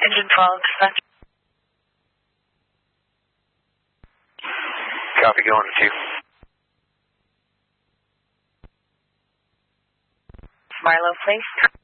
Engine 12, dispatch. Copy, going to 2. Marlow, please.